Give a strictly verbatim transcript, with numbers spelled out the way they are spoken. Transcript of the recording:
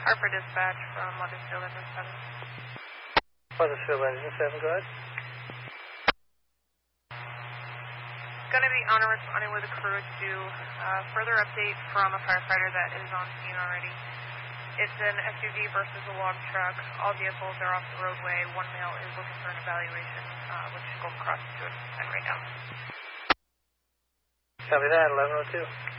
Harper dispatch from Weathersfield Engine seven. Weathersfield Engine seven, go ahead. Going to be on or responding with a crew to uh, further update from a firefighter that is on scene already. It's an S U V versus a log truck. All vehicles are off the roadway. One male is looking for an evaluation, uh, which is going across to it right now. Copy that, eleven oh two.